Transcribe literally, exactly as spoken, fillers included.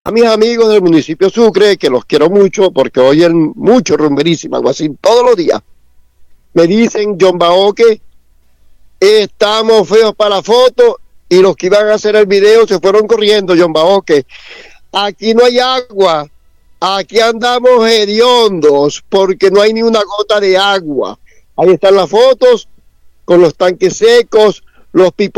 A mis amigos del municipio Sucre, que los quiero mucho porque oyen mucho Rumberísima, algo así, todos los días. Me dicen, John Baoque, estamos feos para la foto, y los que iban a hacer el video se fueron corriendo, John Baoque. Aquí no hay agua, aquí andamos hediondos, porque no hay ni una gota de agua. Ahí están las fotos, con los tanques secos, los pipos